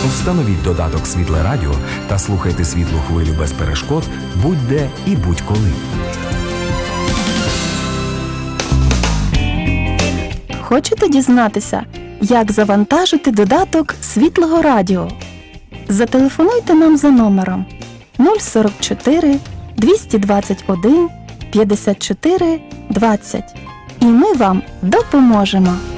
Встановіть додаток «Світле радіо» та слухайте світлу хвилю без перешкод будь-де і будь-коли. Хочете дізнатися, як завантажити додаток «Світлого радіо»? Зателефонуйте нам за номером 044 221 54 20 і ми вам допоможемо.